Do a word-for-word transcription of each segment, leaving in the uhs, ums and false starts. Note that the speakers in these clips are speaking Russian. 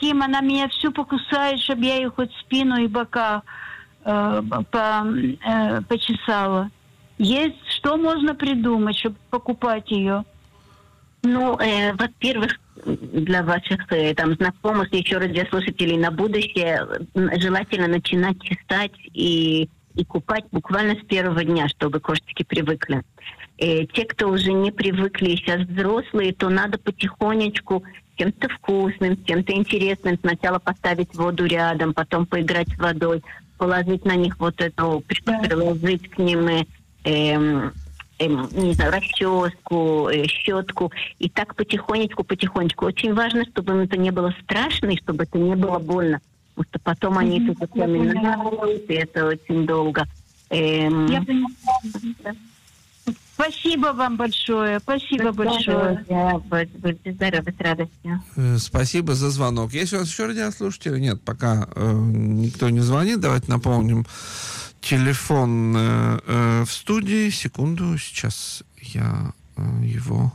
хотим, она меня всю покусает, чтобы я ее хоть спину и бока э, по, э, почесала. Есть, что можно придумать, чтобы покупать ее? Ну, э, во-первых, для ваших э, там знакомых, еще радиослушателей на будущее, желательно начинать чесать и, и купать буквально с первого дня, чтобы кошечки привыкли. Э, те, кто уже не привыкли, сейчас взрослые, то надо потихонечку чем-то вкусным, чем-то интересным сначала поставить воду рядом, потом поиграть с водой, положить на них вот эту, приложить к ним э, э, э, не знаю, расческу, э, щетку, и так потихонечку, потихонечку. Очень важно, чтобы им это не было страшно, и чтобы это не было больно, потому что потом они mm-hmm. тут запоминают, и это очень долго. Эм... Я понимаю. Спасибо вам большое. Спасибо большое. Будьте здоровы, с радостью. Спасибо за звонок. Есть у нас еще радиослушатели? Нет, пока э, никто не звонит. Давайте напомним телефон э, э, в студии. Секунду, сейчас я э, его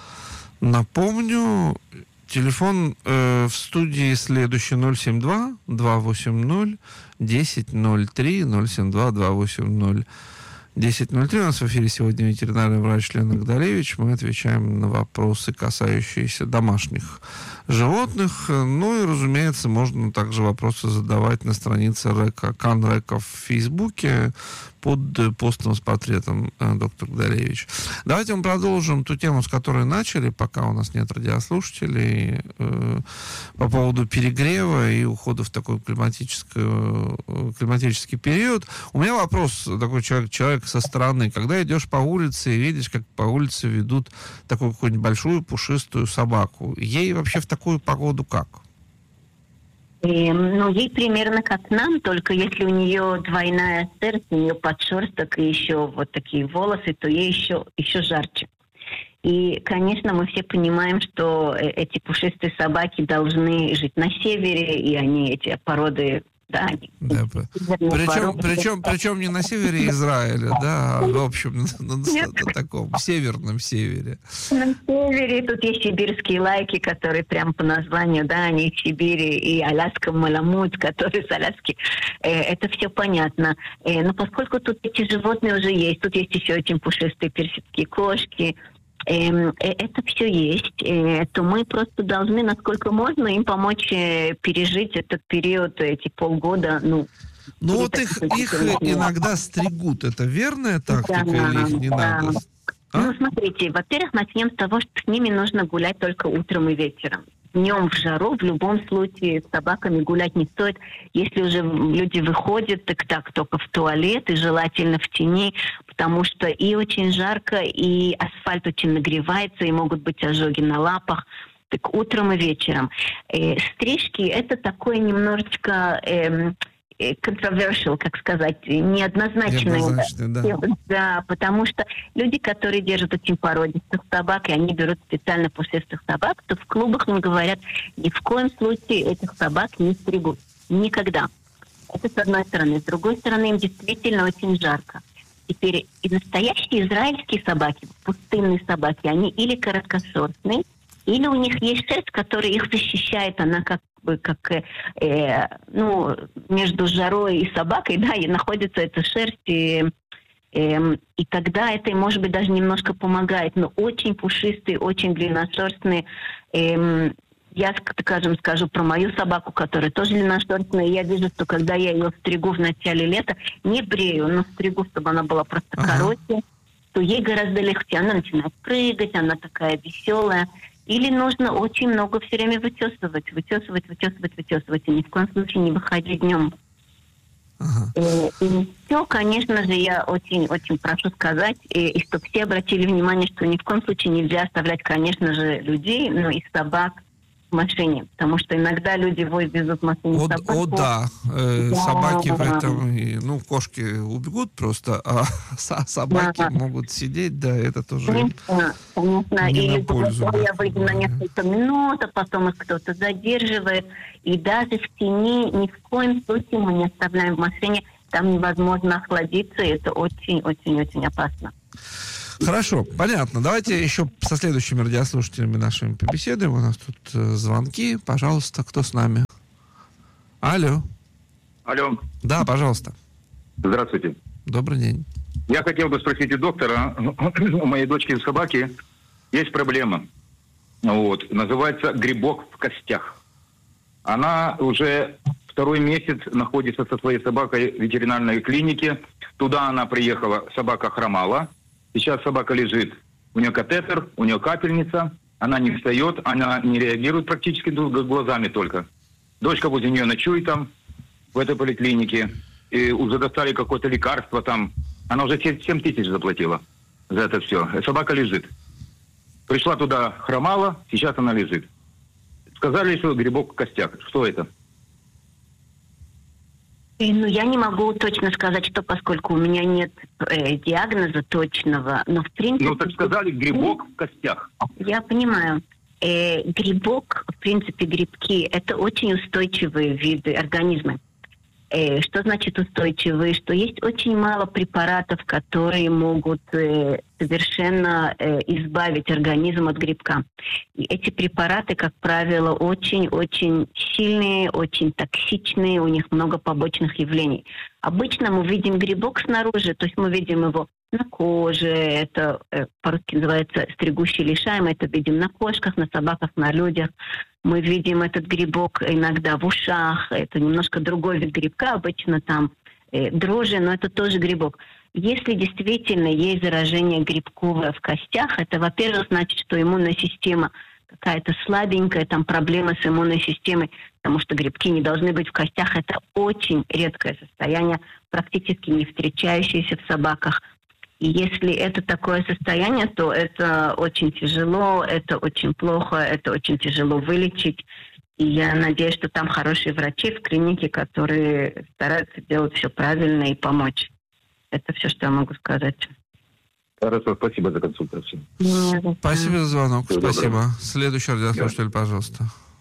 напомню. Телефон э, в студии следующий: ноль семь два два восемь ноль десять ноль три, ноль семь два два восемь ноль десять ноль три. У нас в эфире сегодня ветеринарный врач Лена Гдалевич. Мы отвечаем на вопросы, касающиеся домашних животных. Ну и, разумеется, можно также вопросы задавать на странице Река, Канрека в Фейсбуке под постом с портретом э, доктора Гдалевич. Давайте мы продолжим ту тему, с которой начали, пока у нас нет радиослушателей, э, по поводу перегрева и ухода в такой климатический, э, климатический период. У меня вопрос такой: человек, человек со стороны. Когда идешь по улице и видишь, как по улице ведут такую какую-нибудь большую пушистую собаку, ей вообще в такую погоду как? И, ну, ей примерно как нам, только если у нее двойная шерсть, у нее подшерсток и еще вот такие волосы, то ей еще, еще жарче. И, конечно, мы все понимаем, что эти пушистые собаки должны жить на севере, и они, эти породы... Да, да, причем, причем, причем не на севере Израиля, да, а в общем на, на, на таком северном севере. На севере тут есть сибирские лайки, которые прям по названию, да, они в Сибири, и Аляска Маламут, который с Аляски. Э, это все понятно. Э, но поскольку тут эти животные уже есть, тут есть еще очень пушистые персидские кошки, это все есть, то мы просто должны, насколько можно, им помочь пережить этот период, эти полгода, ну... Ну вот их, их иногда стригут, это верная тактика, да, или их не да. надо? А? Ну, смотрите, во-первых, начнем с того, что с ними нужно гулять только утром и вечером. Днем в жару в любом случае с собаками гулять не стоит. Если уже люди выходят, так так, только в туалет, и желательно в тени, потому что и очень жарко, и асфальт очень нагревается, и могут быть ожоги на лапах. Так утром и вечером. Э, стрижки — это такое немножечко... Э, controversial, как сказать, неоднозначные. Да. да, потому что люди, которые держат очень породистых собак, и они берут специально пушистых собак, то в клубах им говорят, ни в коем случае этих собак не стригут. Никогда. Это с одной стороны. С другой стороны, им действительно очень жарко. Теперь и настоящие израильские собаки, пустынные собаки, они или короткошерстные, или у них есть шерсть, которая их защищает, она как бы как э, ну, между жарой и собакой, да, и находится эта шерсть, и, э, и тогда это, может быть, даже немножко помогает. Но очень пушистые, очень длинношерстные. Э, я, скажем, скажу про мою собаку, которая тоже длинношерстная. Я вижу, что когда я ее стригу в начале лета, не брею, но стригу, чтобы она была просто ага. короче, то ей гораздо легче. Она начинает прыгать, она такая веселая. Или нужно очень много все время вычесывать, вычесывать, вычесывать, вычесывать, и ни в коем случае не выходить днем. Ага. И, и все, конечно же, я очень-очень прошу сказать, и, и чтобы все обратили внимание, что ни в коем случае нельзя оставлять, конечно же, людей, но и собак в машине, потому что иногда люди везут в машине о, собаку. О, да. Э, да собаки да. в этом, ну, кошки убегут просто, а собаки да. могут сидеть, да, это тоже конечно, конечно. не Или на пользу. Я выйду на несколько минут, а потом их кто-то задерживает, и даже в тени ни в коем случае мы не оставляем в машине, там невозможно охладиться, и это очень-очень-очень опасно. Хорошо, понятно. Давайте еще со следующими радиослушателями нашими побеседуем. У нас тут звонки. Пожалуйста, кто с нами? Алло. Алло. Да, пожалуйста. Здравствуйте. Добрый день. Я хотел бы спросить у доктора, у моей дочки собаки есть проблема. Вот, называется грибок в костях. Она уже второй месяц находится со своей собакой в ветеринарной клинике. Туда она приехала, собака хромала. Сейчас собака лежит, у нее катетер, у нее капельница. Она не встает, она не реагирует практически глазами только. Дочка возле нее ночует там, в этой поликлинике. И уже достали какое-то лекарство там. Она уже семь тысяч заплатила за это все. Собака лежит. Пришла туда, хромала, сейчас она лежит. Сказали, что грибок в костях. Что это? И, ну, я не могу точно сказать, что, поскольку у меня нет э, диагноза точного, но в принципе... Ну, так сказали, грибок в костях. Я понимаю. Э, грибок, в принципе, грибки, это очень устойчивые виды организма. Э, что значит устойчивые? Что есть очень мало препаратов, которые могут э, совершенно э, избавить организм от грибка. И эти препараты, как правило, очень-очень сильные, очень токсичные, у них много побочных явлений. Обычно мы видим грибок снаружи, то есть мы видим его на коже, это э, по-русски называется стригущий лишай, мы это видим на кошках, на собаках, на людях. Мы видим этот грибок иногда в ушах, это немножко другой вид грибка, обычно там э, дрожжи, но это тоже грибок. Если действительно есть заражение грибковое в костях, это, во-первых, значит, что иммунная система какая-то слабенькая, там проблемы с иммунной системой, потому что грибки не должны быть в костях. Это очень редкое состояние, практически не встречающееся в собаках. И если это такое состояние, то это очень тяжело, это очень плохо, это очень тяжело вылечить. И я надеюсь, что там хорошие врачи в клинике, которые стараются делать все правильно и помочь. Это все, что я могу сказать. Хорошо, спасибо за консультацию. Спасибо за звонок. Всего Спасибо. доброго. Следующий радиослушатель, пожалуйста.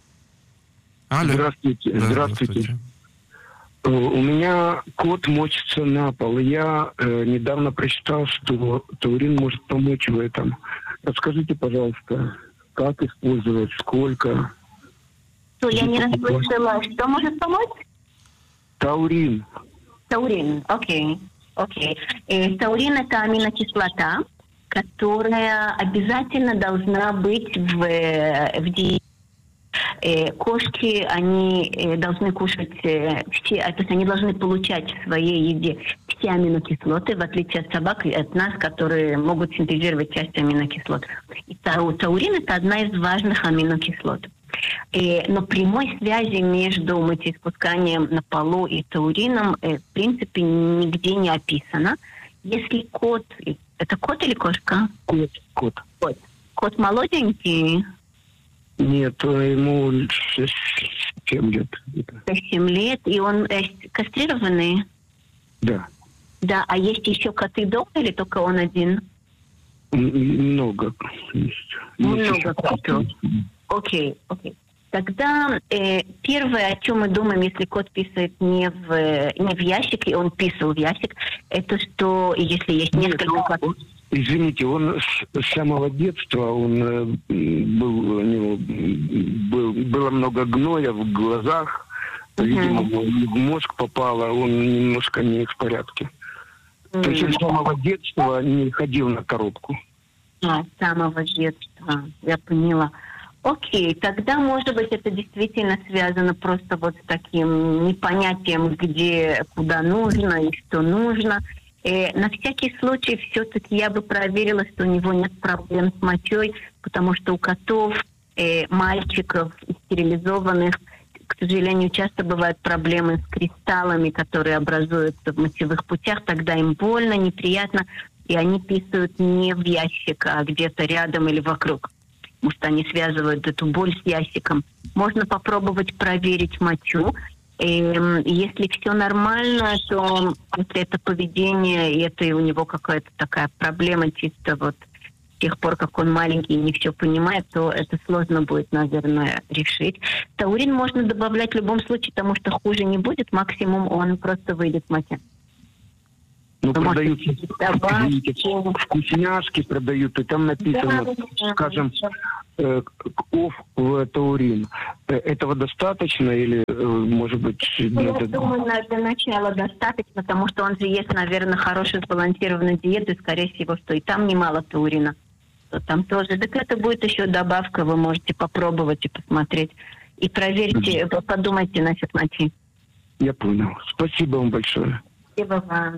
Алло. Здравствуйте. Да, здравствуйте. Э, У меня кот мочится на пол. Я э, недавно прочитал, что таурин может помочь в этом. Расскажите, пожалуйста, как использовать, сколько? Что, я не расслышала. Что может помочь? Таурин. Таурин, окей. Окей. Э, таурин – это аминокислота, которая обязательно должна быть в, в диете. Э, кошки, они э, должны кушать э, все, то есть они должны получать в своей еде все аминокислоты, в отличие от собак и от нас, которые могут синтезировать часть аминокислот. И тау, таурин – это одна из важных аминокислот. Э, но прямой связи между мочеиспусканием на полу и таурином э, в принципе нигде не описано. Если кот... Это кот или кошка? Кот. Кот. Кот. Кот молоденький? Нет, ему шесть-семь лет. шесть-семь лет, и он э, кастрированный? Да. Да, а есть еще коты дома или только он один? Много есть. Много котов. Окей, окей. Тогда э, первое, о чем мы думаем, если кот писает не в, не в ящик, и он писал в ящик, это что, если есть несколько Нет, котов... Извините, он с, с самого детства, он э, был, у него был, было много гноя в глазах, uh-huh. видимо, в мозг попало, он немножко не в порядке. Uh-huh. То есть он с самого детства не ходил на коробку. А, с самого детства, я поняла. Окей, тогда, может быть, это действительно связано просто вот с таким непонятием, где, куда нужно и что нужно. Э, на всякий случай все-таки я бы проверила, что у него нет проблем с мочой, потому что у котов, э, мальчиков, стерилизованных, к сожалению, часто бывают проблемы с кристаллами, которые образуются в мочевых путях, тогда им больно, неприятно, и они писают не в ящик, а где-то рядом или вокруг. Потому что они связывают эту боль с ящиком. Можно попробовать проверить мочу. Эм, если все нормально, то если это поведение, и это у него какая-то такая проблема чисто вот с тех пор, как он маленький и не все понимает, то это сложно будет, наверное, решить. Таурин можно добавлять в любом случае, потому что хуже не будет. Максимум он просто выйдет в моче. Ну, Вы продают можете добавить. извините, вкусняшки продают, и там написано, Да, скажем, э, ов в таурин. Э, Этого достаточно или, э, может быть, Ну, я надо- думаю, на- для начала достаточно, потому что он же ест, наверное, хорошую сбалансированную диету, и, скорее всего, что и там немало таурина. Что там тоже. Так это будет еще добавка, вы можете попробовать и посмотреть. И проверьте, вы подумайте насчет мочи. Я понял. Спасибо вам большое. Спасибо вам.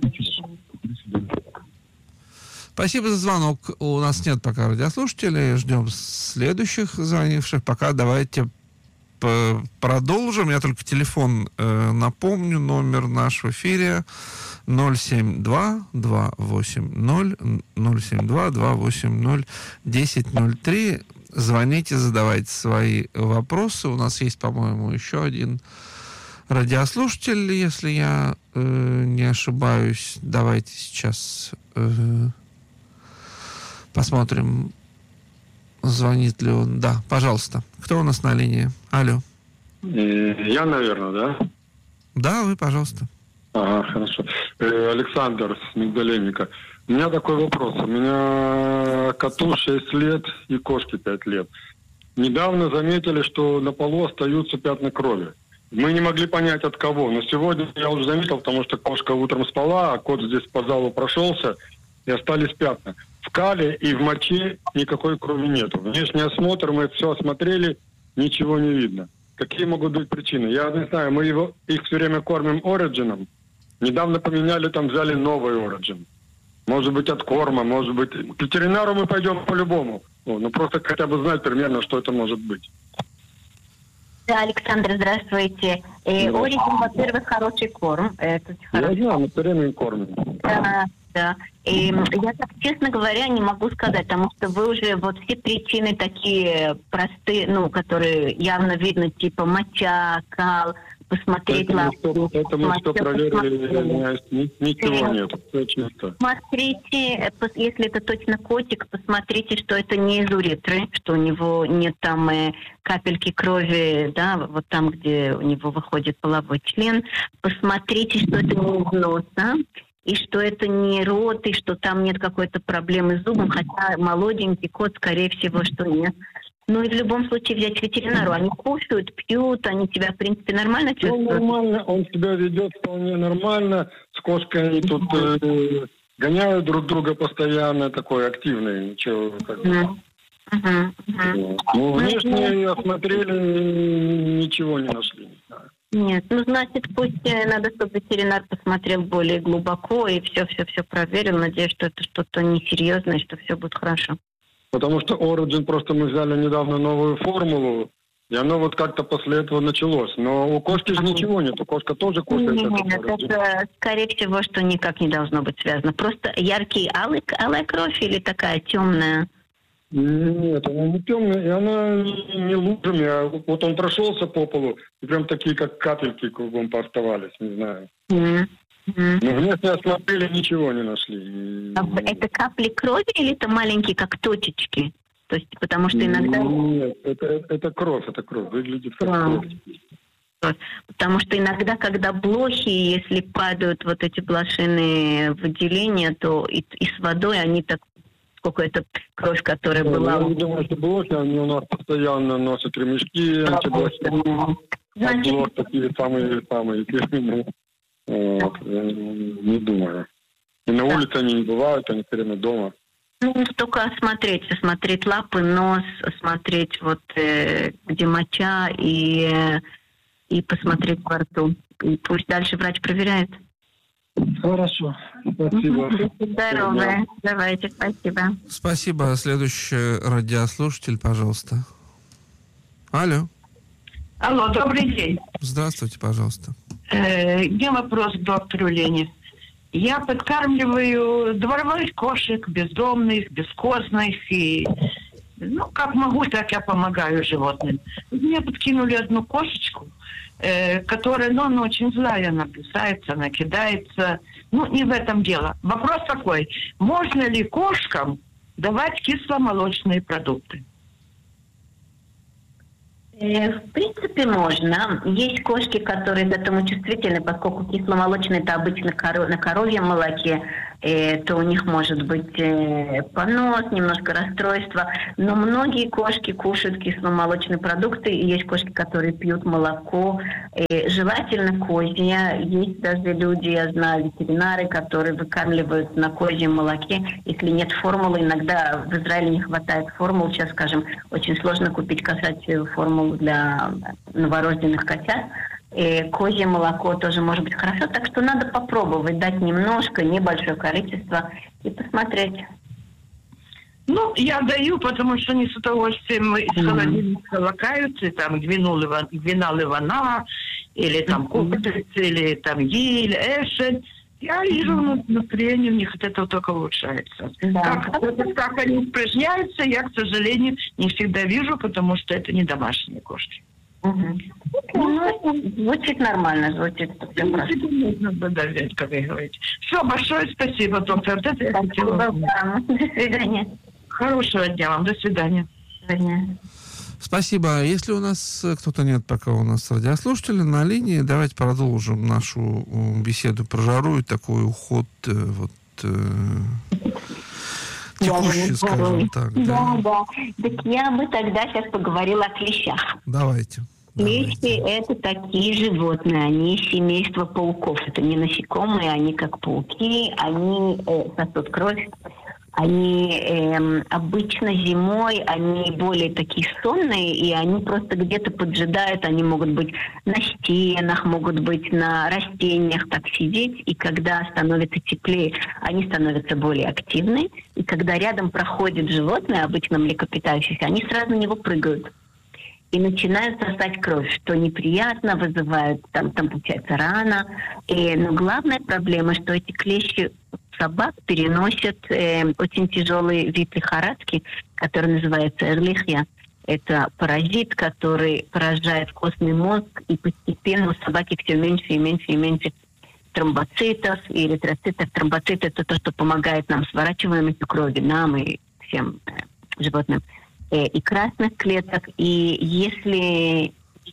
Спасибо за звонок. У нас нет пока радиослушателей. Ждем следующих звонивших. Пока давайте п- продолжим. Я только телефон э, напомню. Номер наш в эфире ноль семь два два восемь ноль ноль семь два два восемь ноль десять ноль три. Звоните, задавайте свои вопросы. У нас есть, по-моему, еще один радиослушатель, если я э, не ошибаюсь. Давайте сейчас э, посмотрим, звонит ли он. Да, пожалуйста. Кто у нас на линии? Алло. Я, наверное, да? Да, вы, пожалуйста. Ага, хорошо. Э, Александр с Мигдалевника. У меня такой вопрос. У меня коту шесть лет и кошке пять лет. Недавно заметили, что на полу остаются пятна крови. Мы не могли понять, от кого. Но сегодня я уже заметил, потому что кошка утром спала, а кот здесь по залу прошелся, и остались пятна. В кале и в моче никакой крови нету. Внешний осмотр, мы все осмотрели, ничего не видно. Какие могут быть причины? Я не знаю, мы его, их все время кормим Ориджином. Недавно поменяли, там взяли новый Origin. Может быть, от корма, может быть... К ветеринару мы пойдем по-любому. О, ну, просто хотя бы знать примерно, что это может быть. Да, Александр, здравствуйте. Э, Да. Оригин, во-первых, хороший корм. Это очень Я хороший. знаю, мы все время им кормим. Да, да. И м, я так, честно говоря, не могу сказать, потому что вы уже вот все причины такие простые, ну, которые явно видно, типа моча, кал, посмотреть Это мы лапу. что, это мы что мочу проверили, посмотреть. я извиняюсь, ни- ничего нет, все чисто. Посмотрите, э, пос- если это точно котик, посмотрите, что это не из уретры, что у него нет там э, капельки крови, да, вот там, где у него выходит половой член. Посмотрите, что это не из носа, и что это не рот, и что там нет какой-то проблемы с зубом, хотя молоденький кот, скорее всего, что нет. Ну и в любом случае взять к ветеринару. Они кушают, пьют, они себя, в принципе, нормально Он чувствуют. нормально, он себя ведет вполне нормально. С кошкой они тут э, гоняют друг друга постоянно, такой активный. Ничего, как бы. Мгм. Мгм. Мгм. Ну, внешне осмотрели, ничего не нашли. Не знаю. Нет, ну значит, пусть э, надо, чтобы ветеринар посмотрел более глубоко и все-все-все проверил. Надеюсь, что это что-то несерьезное, что все будет хорошо. Потому что Origin просто мы взяли недавно новую формулу, и оно вот как-то после этого началось. Но у кошки же ничего нет, у кошка тоже кушает Нет, этот Origin. это, скорее всего, что никак не должно быть связано. Просто яркий алый, алая кровь или такая темная? Нет, она не темная, и она не, не лужами, а вот он прошелся по полу, и прям такие, как капельки кругом пооставались, не знаю. Мгм. Мгм. Но внешне осмотрели, ничего не нашли. И- А Это капли крови или это маленькие, как точечки? То есть, потому что иногда... Нет, это, это, это кровь, это кровь, выглядит как А. кровь. Потому что иногда, когда блохи, если падают вот эти блошиные выделения, то и, и с водой они так, сколько это кровь, которая Да, была... Я не думаю, что блохи, они у нас постоянно носят ремешки, антиблохи. Значит, Блох такие самые-самые фирменные. Вот, я не думаю. И на улице они не бывают, они все время дома. ну, только осмотреть, осмотреть лапы, нос, осмотреть вот э, где моча и, э, и посмотреть во рту. И пусть дальше врач проверяет. Хорошо, спасибо. Здоровая. Давайте, спасибо. Спасибо. Следующий радиослушатель, пожалуйста. Алло. Алло, добрый день. Здравствуйте, пожалуйста. Э, У меня вопрос к доктору Лене. Я подкармливаю дворовых кошек, бездомных, бескостных. И, ну, как могу, так я помогаю животным. Мне подкинули одну кошечку, э, которая, ну, она очень злая, она кусается, она кидается. Ну, не в этом дело. Вопрос такой. Можно ли кошкам давать кисломолочные продукты? В принципе, можно. Есть кошки, которые к этому чувствительны, поскольку кисломолочные это обычно коро- на коровьем молоке, э, то у них может быть э, понос, немножко расстройство. Но многие кошки кушают кисломолочные продукты, и есть кошки, которые пьют молоко. Э, желательно козье. Есть даже люди, я знаю, ветеринары, которые выкармливают на козьем молоке. Если нет формулы, иногда в Израиле не хватает формул. Сейчас, скажем, очень сложно купить кошачью формулу для новорожденных котят. И козье молоко тоже может быть хорошо, так что надо попробовать, дать немножко, небольшое количество и посмотреть. Ну, я даю, потому что они с удовольствием из Mm-hmm. холодильника лакаются, там гвинул, гвина ливана, или там курица, или там ель, эшель. Я вижу, ну, настроение у них от этого только улучшается. Да. Как, вот, как они упражняются, я, к сожалению, не всегда вижу, потому что это не домашние кошки. Угу. Ну, звучит нормально, звучит совсем хорошо. Нужно подождать, как вы говорите. Все, большое спасибо, доктор. Это я хотела. До свидания. Хорошего дня вам. До свидания. До свидания. Спасибо. Если у нас кто-то нет пока у нас радиослушатели на линии, давайте продолжим нашу беседу про жару и такой уход вот текущий, скажем так. Да, да, да. Так я бы тогда сейчас поговорила о клещах. Давайте. Клещи Давайте. – это такие животные, они семейство пауков. Это не насекомые, они как пауки, они э, сосут кровь. Они э, обычно зимой, они более такие сонные, и они просто где-то поджидают, они могут быть на стенах, могут быть на растениях, так сидеть, и когда становится теплее, они становятся более активны, и когда рядом проходит животное, обычно млекопитающееся, они сразу на него прыгают и начинают сосать кровь, что неприятно, вызывает, там, там получается рана. И, но главная проблема, что эти клещи собак переносят э, очень тяжелый вид лихорадки, который называется эрлихия. Это паразит, который поражает костный мозг, и постепенно у собаки все меньше и меньше и меньше тромбоцитов и эритроцитов. Тромбоциты – это то, что помогает нам сворачиваемости крови, нам и всем э, животным. Э, и красных клеток. И если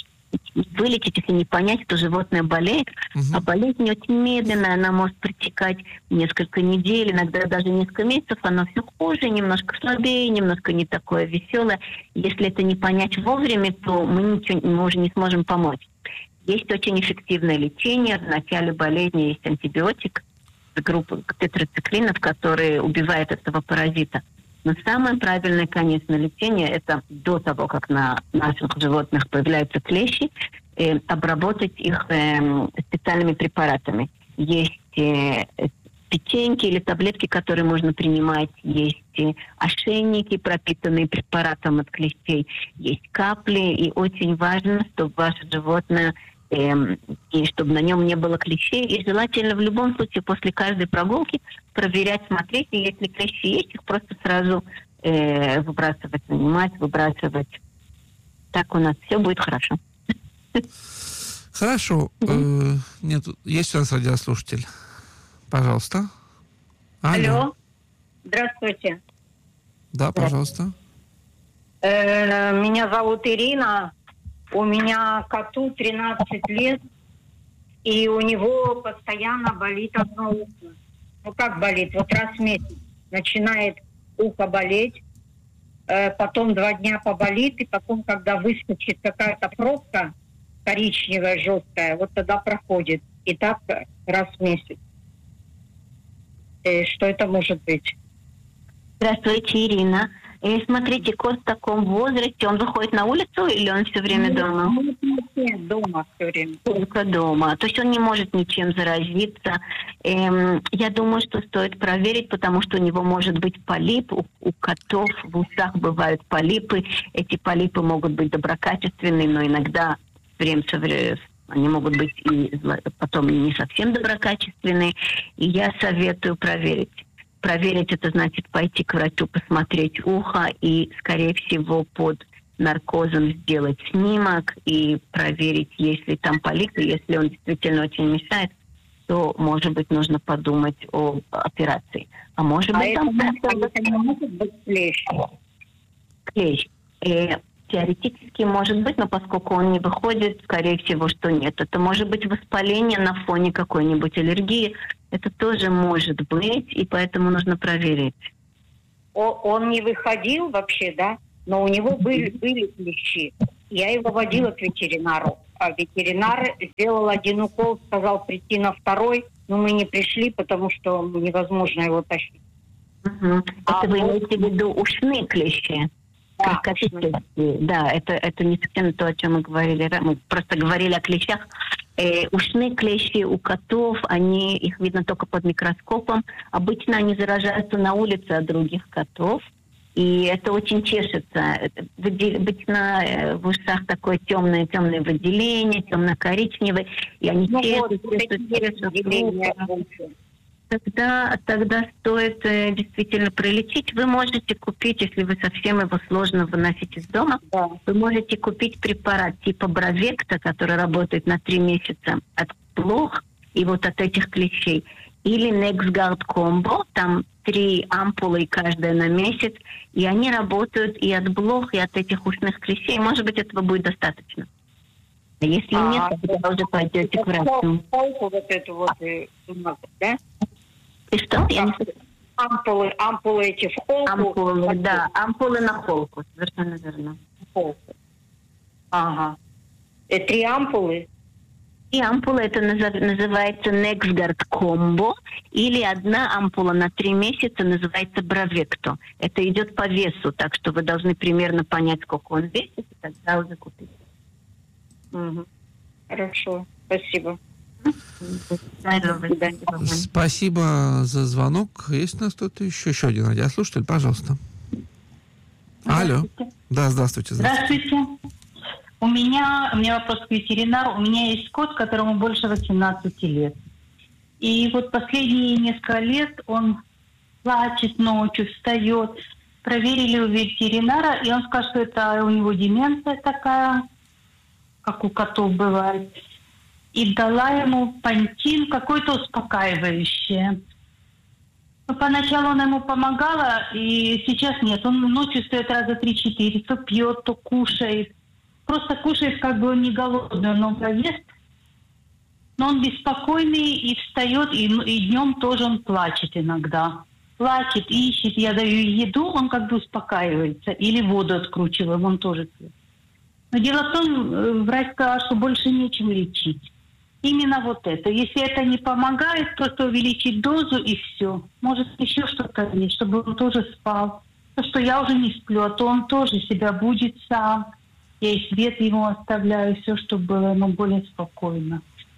вылечить, если не понять, то животное болеет, угу. а болезнь очень медленная, она может протекать несколько недель, иногда даже несколько месяцев, она все хуже, немножко слабее, немножко не такое веселое. Если это не понять вовремя, то мы, ничего, мы уже не сможем помочь. Есть очень эффективное лечение. В начале болезни есть антибиотик с группы тетрациклинов, который убивает этого паразита. Но самое правильное, конечно, лечение – это до того, как на наших животных появляются клещи, э, обработать их э, специальными препаратами. Есть э, печеньки или таблетки, которые можно принимать, есть э, ошейники, пропитанные препаратом от клещей, есть капли, и очень важно, чтобы ваше животное, э, и чтобы на нем не было клещей, и желательно в любом случае после каждой прогулки проверять, смотреть, и если клещи есть, их просто сразу э, выбрасывать, занимать, выбрасывать. Так у нас все будет хорошо. Хорошо. Mm-hmm. Нет, есть у нас радиослушатель. Пожалуйста. Алло. Алло. Здравствуйте. Да, пожалуйста. Э, меня зовут Ирина. У меня коту тринадцать лет, и у него постоянно болит одно ухо. Ну как болит? Вот раз в месяц начинает ухо болеть, э, потом два дня поболит, и потом, когда выскочит какая-то пробка коричневая, жесткая, вот тогда проходит. И так раз в месяц. Э, что это может быть? Здравствуйте, Ирина. И смотрите, кот в таком возрасте, он выходит на улицу или он все время Нет, дома? Нет, дома все время. Только дома. То есть он не может ничем заразиться. Эм, я думаю, что стоит проверить, потому что у него может быть полип. У, у котов в усах бывают полипы. Эти полипы могут быть доброкачественные, но иногда время со временем они могут быть и потом не совсем доброкачественные. И я советую проверить. Проверить это значит пойти к врачу, посмотреть ухо и, скорее всего, под наркозом сделать снимок и проверить, есть ли там полипы. Если он действительно очень мешает, то, может быть, нужно подумать о операции. А может а быть, это, там... Это не может быть клещ? Клещ. Э, теоретически может быть, но поскольку он не выходит, скорее всего, что нет. Это может быть воспаление на фоне какой-нибудь аллергии. Это тоже может быть, и поэтому нужно проверить. О- он не выходил вообще, да? Но у него были, были клещи. Я его водила к ветеринару. А ветеринар сделал один укол, сказал прийти на второй, но мы не пришли, потому что невозможно его тащить. Угу. А это вы вот- имеете в виду ушные клещи? Да, Крокодильские. Да, это, это не совсем то, о чем мы говорили. ра- Мы просто говорили о клещах. Э, ушные клещи у котов, они, их видно только под микроскопом. Обычно они заражаются на улице от других котов. И это очень чешется. Это выде- Обычно э, в ушах такое темное, темное выделение, темно-коричневое. И они Ну вот, чешут, вот эти чешут, чешут. выделения. Тогда, тогда стоит э, действительно пролечить. Вы можете купить, если вы совсем его сложно выносить из дома, Да. вы можете купить препарат типа Бравекта, который работает на три месяца от блох и вот от этих клещей. Или Nexgard Combo, там три ампулы каждая на месяц, и они работают и от блох, и от этих ушных клещей. Может быть, этого будет достаточно. А если А, нет, то тогда уже пойдете к врачу. Холку вот эту вот, э, да? И что? Я не слышу. Ампулы, ампулы эти в холку. Ампулы, да, ампулы на холку, совершенно верно. Холку. Ага. Э, Три ампулы. И ампула это назов- называется Nexgard Combo, или одна ампула на три месяца называется Бравекто. Это идет по весу, так что вы должны примерно понять, сколько он весит, и тогда уже купить. Мгм. Хорошо, спасибо. Спасибо. Спасибо за звонок. Есть у нас кто-то еще? Еще один радиослушатель, пожалуйста. Алло. Да, здравствуйте. здравствуйте. Здравствуйте. У меня, у меня вопрос к ветеринару. У меня есть кот, которому больше восемнадцати лет. И вот последние несколько лет он плачет ночью, встает. Проверили у ветеринара, и он сказал, что это у него деменция такая, как у котов бывает. И дала ему пантин, какое-то успокаивающее. Но поначалу она ему помогала, и сейчас нет. Он ночью встает раза три-четыре, то пьет, то кушает. Просто кушает, как бы он не голодный, он много ест. Но он беспокойный и встает, и, и днем тоже он плачет иногда. Плачет, ищет, я даю еду, он как бы успокаивается. Или воду откручиваем, он тоже пьет. Но дело в том, врач сказал, что больше нечем лечить. Именно вот это. Если это не помогает, просто увеличить дозу и все. Может, еще что-то есть, чтобы он тоже спал. То, что я уже не сплю, а то он тоже себя будет сам. Я и свет ему оставляю, все, чтобы было ему более спокойно.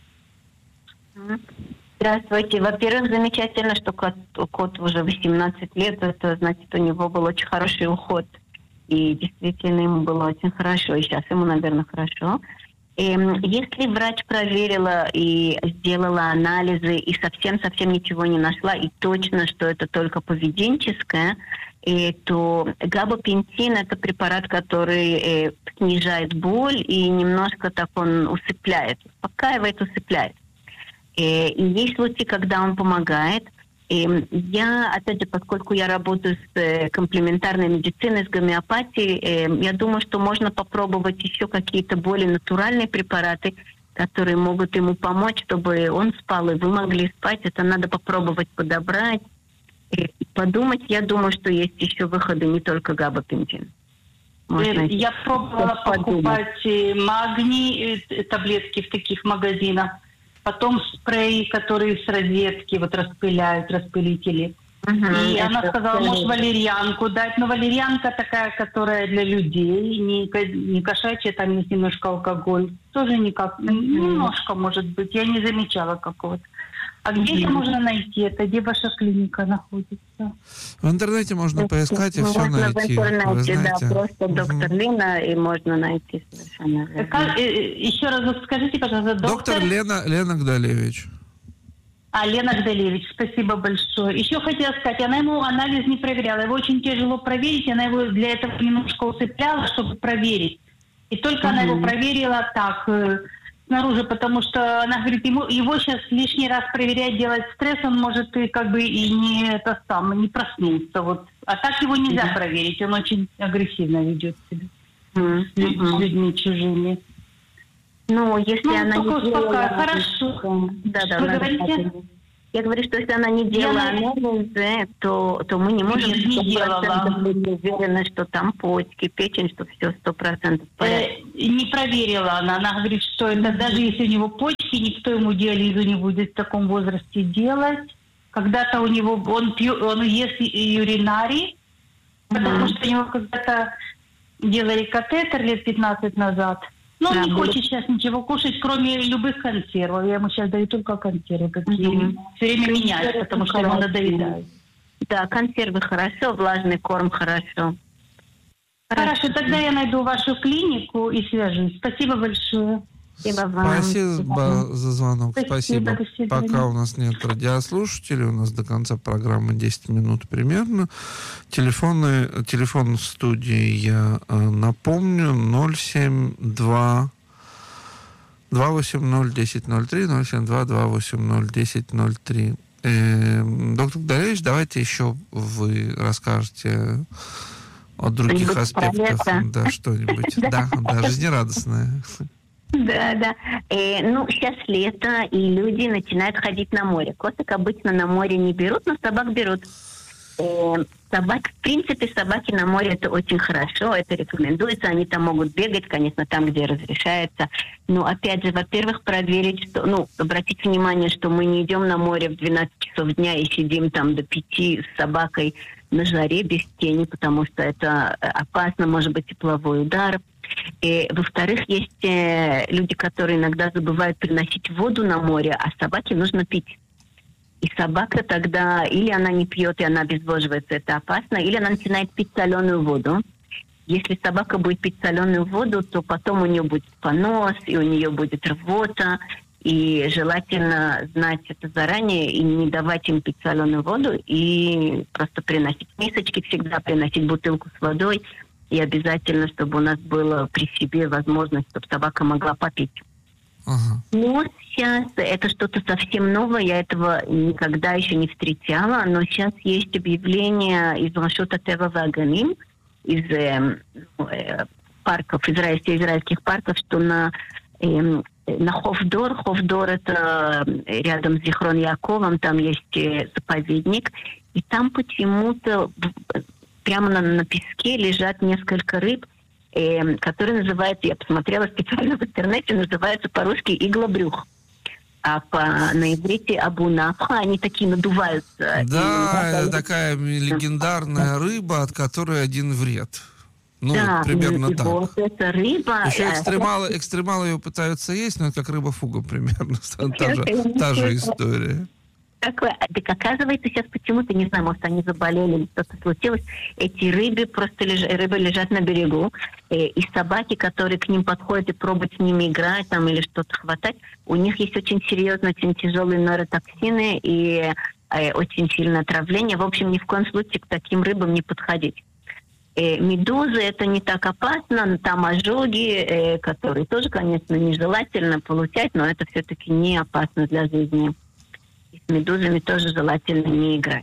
Здравствуйте. Во-первых, замечательно, что кот, кот уже восемнадцать лет. Это значит, у него был очень хороший уход. И действительно ему было очень хорошо. И сейчас ему, наверное, хорошо. И если врач проверила и сделала анализы и совсем-совсем ничего не нашла, и точно, что это только поведенческое, и, то габапентин – это препарат, который э, снижает боль и немножко так он усыпляет, успокаивает, усыпляет. И, и есть случаи, когда он помогает. И я, опять же, поскольку я работаю с э, комплементарной медициной, с гомеопатией, э, я думаю, что можно попробовать еще какие-то более натуральные препараты, которые могут ему помочь, чтобы он спал, и вы могли спать. Это надо попробовать подобрать. И подумать, я думаю, что есть еще выходы, не только габапентин. Можно Я пробовала покупать магний, э, таблетки в таких магазинах. Потом спреи, которые с розетки вот распыляют, распылители. Uh-huh, и она сказала, может, валерьянку дать. Но валерьянка такая, которая для людей, не, не кошачья, там есть немножко алкоголь. Тоже никак, uh-huh. немножко, может быть. Я не замечала какого-то. А где uh-huh. это можно найти? Это где ваша клиника находится? В интернете можно это, поискать и можно все найти. В интернете, да, просто uh-huh. доктор Лена, и можно найти совершенно верно. Как, еще раз скажите, пожалуйста, доктор... Доктор Лена, Лена Гдалевич. А, Лена Гдалевич, спасибо большое. Еще хотела сказать, она ему анализ не проверяла. Его очень тяжело проверить, она его для этого немножко усыпляла, чтобы проверить. И только uh-huh. она его проверила так... снаружи, потому что она говорит, ему, его сейчас лишний раз проверять, делать стресс, он может и как бы и не это самое, не проснуться. Вот. А так его нельзя mm-hmm. проверить, он очень агрессивно ведет себя. Mm-hmm. с людьми чужими. Ну, если ну, она не делала... Хорошо. Да, да, Что говорите? Я говорю, что если она не делала Я... анализы, то, то мы не можем Нет, не делала. быть уверены, что там почки, печень, что все сто процентов в порядке. Э, не проверила она. Она говорит, что это, даже если у него почки, никто ему диализу не будет в таком возрасте делать. Когда-то у него он, пью, он ест юринарий, потому mm-hmm. что у него когда-то делали катетер лет пятнадцать назад. Но он да, не будет... хочет сейчас ничего кушать, кроме любых консервов. Я ему сейчас даю только консервы какие. Mm-hmm. Все время менять, потому что ему надоедает. Да, консервы хорошо, влажный корм хорошо. Хорошо, хорошо, тогда я найду вашу клинику и свяжусь. Спасибо большое. Спасибо вам. Спасибо за звонок. Спасибо. Спасибо. Пока у нас нет радиослушателей, у нас до конца программы десять минут примерно. Телефоны, телефон в студии я э, напомню: ноль семь два два восемь ноль десять ноль три, ноль семь два два восемь ноль десять ноль три. Э, доктор Гдаревич, давайте еще вы расскажете о других что-нибудь аспектах. Да, что-нибудь. Да, да, жизнерадостное. Да, да. Э, ну, сейчас лето, и люди начинают ходить на море. Кошек обычно на море не берут, но собак берут. Э, собак, в принципе, собаки на море это очень хорошо, это рекомендуется. Они там могут бегать, конечно, там, где разрешается. Но, опять же, во-первых, проверить, что, ну, обратить внимание, что мы не идем на море в двенадцать часов дня и сидим там до пяти с собакой на жаре без тени, потому что это опасно, может быть тепловой удар. И, во-вторых, есть э, люди, которые иногда забывают приносить воду на море, а собаке нужно пить. И собака тогда, или она не пьет, и она обезвоживается, это опасно, или она начинает пить соленую воду. Если собака будет пить соленую воду, то потом у нее будет понос, и у нее будет рвота. И желательно знать это заранее и не давать им пить соленую воду, и просто приносить мисочки, всегда приносить бутылку с водой. И обязательно, чтобы у нас была при себе возможность, чтобы собака могла попить. Ага. Но сейчас это что-то совсем новое, я этого никогда еще не встречала, но сейчас есть объявление из Рашута Тева Ваганим, из э, э, парков, израильских, израильских парков, что на, э, на Хофдор, Хофдор это рядом с Зихрон Яковом, там есть заповедник, и там почему-то прямо на, на песке лежат несколько рыб, э, которые называются, я посмотрела специально в интернете, называются по-русски иглобрюх. А по, на иврите абунафха, они такие надуваются. Да, и, это такая легендарная рыба, от которой один вред. Ну, да, примерно и так. Вот эта рыба... Еще экстремалы, экстремалы ее пытаются есть, но это как рыба-фуга примерно. Та же, та же история. Такое. Так оказывается, сейчас почему-то, не знаю, может, они заболели или что-то случилось, эти рыбы просто леж... рыбы лежат на берегу, и, и собаки, которые к ним подходят и пробуют с ними играть там, или что-то хватать, у них есть очень серьезные, очень тяжелые нейротоксины и э, очень сильное отравление. В общем, ни в коем случае к таким рыбам не подходить. Э, медузы это не так опасно, там ожоги, э, которые тоже, конечно, нежелательно получать, но это все-таки не опасно для жизни. С медузами тоже желательно не играть.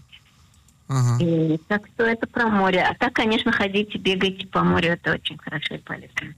Ага. И, так что это про море. А так, конечно, ходить и бегать по морю это очень хорошо и полезно.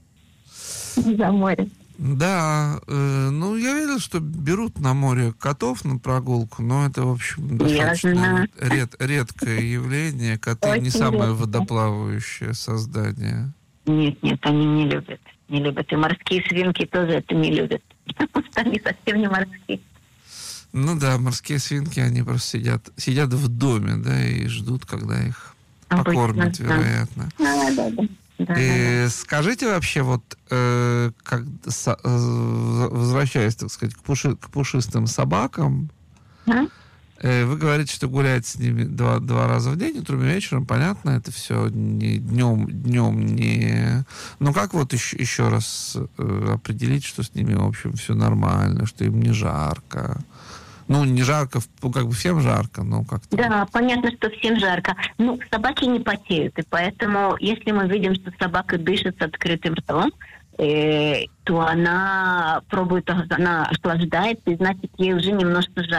За море. Да, э, ну я видел, что берут на море котов на прогулку, но это, в общем, достаточно ред, редкое явление. Коты очень не самое редко. Водоплавающее создание. Нет, нет, они не любят. Не любят. И морские свинки тоже это не любят. Потому что они совсем не морские. Ну да, морские свинки, они просто сидят, сидят в доме, да, и ждут, когда их обычно покормят, вероятно. Да, да, да. Да, и да. Скажите вообще, вот, э, как, со, э, возвращаясь, так сказать, к, пуши, к пушистым собакам, а? э, вы говорите, что гуляете с ними два, два раза в день, утром и вечером, понятно, это все не днем, днем не... Но как вот еще, еще раз э, определить, что с ними, в общем, все нормально, что им не жарко? Ну, не жарко, ну, как бы всем жарко, но как-то... Да, понятно, что всем жарко. Ну, собаки не потеют, и поэтому, если мы видим, что собака дышит с открытым ртом, э, то она пробует, она охлаждается, и значит, ей уже немножко жарко.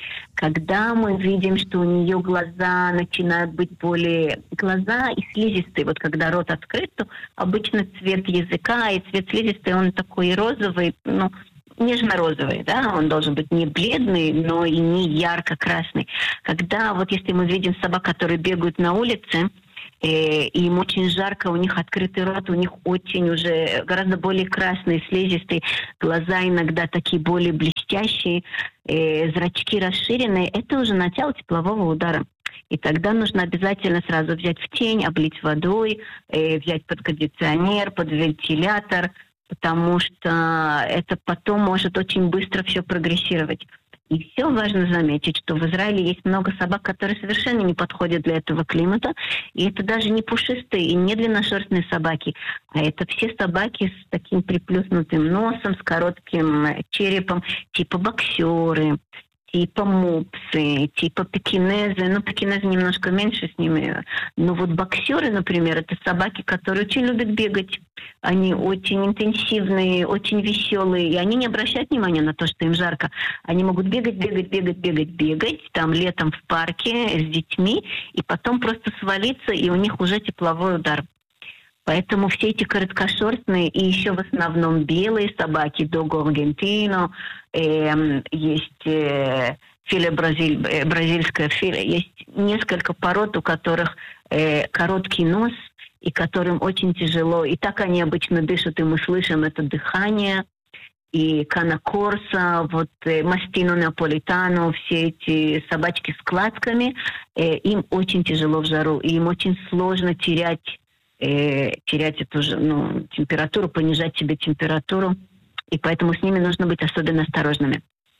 Когда мы видим, что у нее глаза начинают быть более... Глаза и слизистые. Вот когда рот открыт, то обычно цвет языка и цвет слизистой, он такой розовый, ну, нежно-розовый, да, он должен быть не бледный, но и не ярко-красный. Когда вот если мы видим собак, которые бегают на улице, э, и им очень жарко, у них открытый рот, у них очень уже гораздо более красные, слизистые, глаза иногда такие более блестящие, э, зрачки расширенные, это уже начало теплового удара. И тогда нужно обязательно сразу взять в тень, облить водой, э, взять под кондиционер, под вентилятор, потому что это потом может очень быстро все прогрессировать. И все важно заметить, что в Израиле есть много собак, которые совершенно не подходят для этого климата. И это даже не пушистые и не длинношерстные собаки, а это все собаки с таким приплюснутым носом, с коротким черепом, типа боксеры, типа мопсы, типа пекинезы. Ну, пекинезы немножко меньше с ними. Но вот боксеры, например, это собаки, которые очень любят бегать. Они очень интенсивные, очень веселые. И они не обращают внимания на то, что им жарко. Они могут бегать, бегать, бегать, бегать, бегать. Там летом в парке с детьми. И потом просто свалиться, и у них уже тепловой удар. Поэтому все эти короткошерстные и еще в основном белые собаки, Дого Аргентино, э, есть э, филе бразиль, э, бразильское филе, есть несколько пород, у которых э, короткий нос, и которым очень тяжело. И так они обычно дышат, и мы слышим это дыхание. И канакорса, вот э, мастино неаполитано, все эти собачки с кладками, э, им очень тяжело в жару, и им очень сложно терять терять эту же, ну, температуру, понижать себе температуру. И поэтому с ними нужно быть особенно осторожными.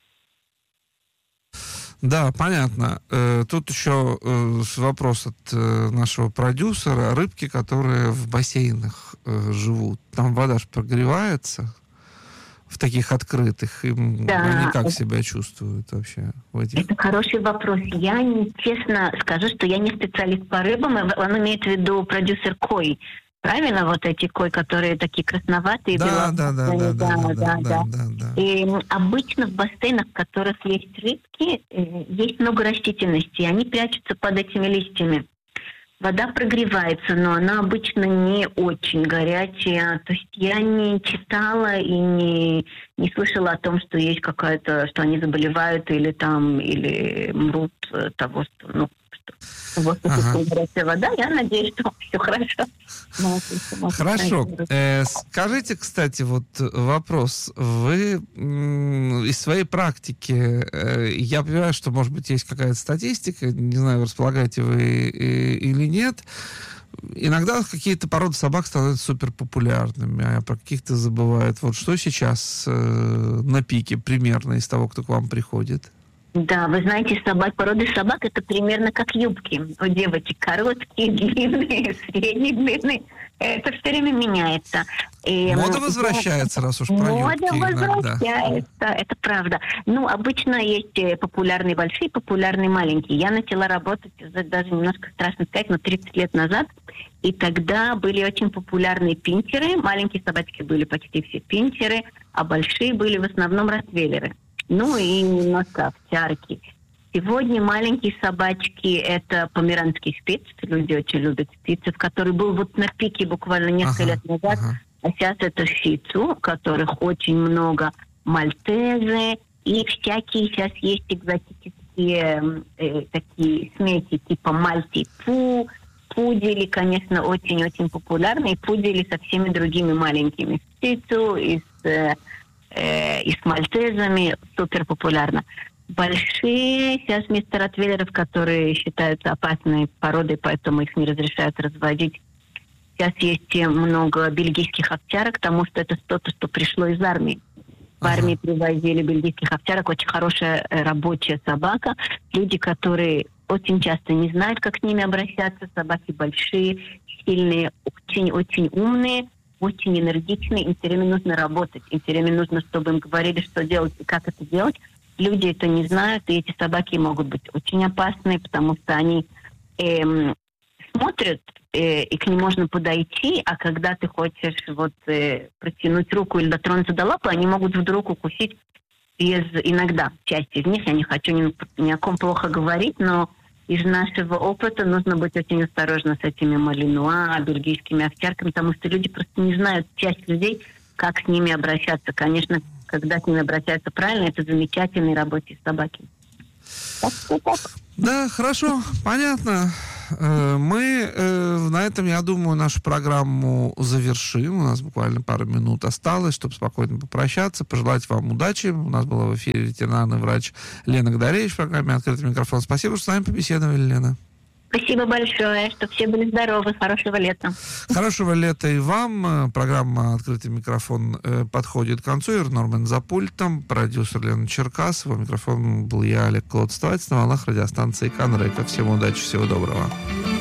Да, понятно. Тут еще вопрос от нашего продюсера. Рыбки, которые в бассейнах живут, там вода же прогревается в таких открытых, им да. Они как себя чувствуют вообще в этих? Это хороший вопрос. Я не, честно скажу, что я не специалист по рыбам. Он имеет в виду продюсер кой. Правильно? Вот эти кой, которые такие красноватые. Да, да, да, да, да, да, да, да, да, да, да. И обычно в бассейнах, в которых есть рыбки, есть много растительности, и они прячутся под этими листьями. Вода прогревается, но она обычно не очень горячая. То есть я не читала и не, не слышала о том, что есть какая-то, что они заболевают или там, или мрут того, что, ну, что в воздухе ага. горячая вода. Я надеюсь, что все хорошо. Хорошо. Э, скажите, кстати, вот вопрос. Вы м- из своей практики, э, я понимаю, что, может быть, есть какая-то статистика, не знаю, располагаете вы э, или нет. Иногда какие-то породы собак становятся суперпопулярными, а про каких-то забывают. Вот что сейчас э, на пике примерно из того, кто к вам приходит? Да, вы знаете, собак, породы собак это примерно как юбки. У девочек короткие, длинные, средние, длинные. Это все время меняется. И, мода возвращается, раз уж про мода юбки возвращается, иногда. Это правда. Ну, обычно есть популярные большие, популярные маленькие. Я начала работать, даже немножко страшно сказать, но тридцать лет назад. И тогда были очень популярные пинчеры. Маленькие собачки были почти все пинчеры, а большие были в основном ротвейлеры. Ну и немножко овчарки. Сегодня маленькие собачки — это померанский спиц. Люди очень любят спицев, который был вот на пике буквально несколько ага, лет назад. Ага. А сейчас это шицу, которых очень много, мальтезы и всякие сейчас есть экзотические э, такие смеси типа мальти-пу, пудели, конечно, очень-очень популярные. Пудели со всеми другими маленькими. Шицу и с... Э, и с мальтезами супер популярно. Большие сейчас вместо ротвейлеров, которые считаются опасной породой, поэтому их не разрешают разводить. Сейчас есть много бельгийских овчарок, потому что это что-то, что пришло из армии. В армии привозили бельгийских овчарок, очень хорошая рабочая собака. Люди, которые очень часто не знают, как с ними обращаться. Собаки большие, сильные, очень-очень умные, очень энергичные, им все время нужно работать, им все время нужно, чтобы им говорили, что делать и как это делать. Люди это не знают, и эти собаки могут быть очень опасные, потому что они эм, смотрят, э, и к ним можно подойти, а когда ты хочешь вот э, протянуть руку или дотронуться до лапы, они могут вдруг укусить из, иногда, часть из них, я не хочу ни, ни о ком плохо говорить, но из нашего опыта нужно быть очень осторожно с этими малинуа, бельгийскими овчарками, потому что люди просто не знают, часть людей, как с ними обращаться. Конечно, когда с ними обращаются правильно, это замечательные рабочие собаки. Так, так. Да, хорошо, понятно. Мы на этом, я думаю, нашу программу завершим. У нас буквально пару минут осталось, чтобы спокойно попрощаться, пожелать вам удачи. У нас была в эфире ветеринарный врач Лена Гдаревич в программе «Открытый микрофон». Спасибо, что с нами побеседовали, Лена. Спасибо большое, чтобы все были здоровы. Хорошего лета. Хорошего лета и вам. Программа «Открытый микрофон» подходит к концу. Ир Норман за пультом, продюсер Лена Черкасова. Микрофон был я, Олег Клод. Оставайтесь на волнах радиостанции Канрека. Всем удачи, всего доброго.